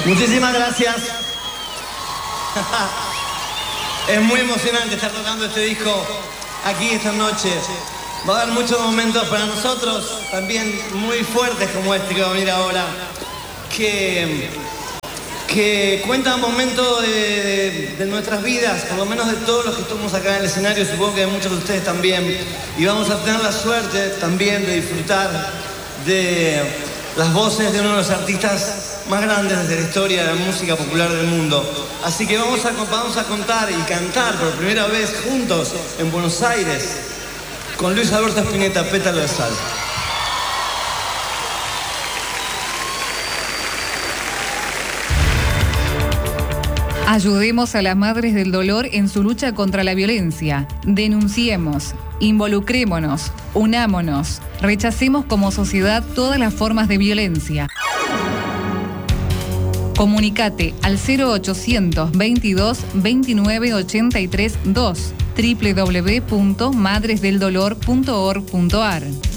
Muchísimas gracias. Es muy emocionante estar tocando este disco aquí esta noche. Va a haber muchos momentos para nosotros también muy fuertes como este que va a venir ahora, que cuentan momentos de nuestras vidas, por lo menos de todos los que estuvimos acá en el escenario, supongo que de muchos de ustedes también. Y vamos a tener la suerte también de disfrutar de las voces de uno de los artistas más grandes de la historia de la música popular del mundo. Así que vamos a contar y cantar por primera vez juntos en Buenos Aires con Luis Alberto Spinetta, Pétalo de Sal. Ayudemos a las madres del dolor en su lucha contra la violencia. Denunciemos, involucrémonos, unámonos, rechacemos como sociedad todas las formas de violencia. Comunicate al 0800 22 29 83 2 www.madresdeldolor.org.ar.